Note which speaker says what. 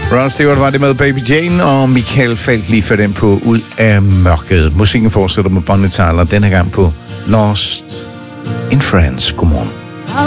Speaker 1: Ron Stewart var det med Baby Jane, og Michael faldt lige for den på Ud af mørket. Musikken fortsætter med Bonnie Tyler, denne gang på Lost in France. Godmorgen.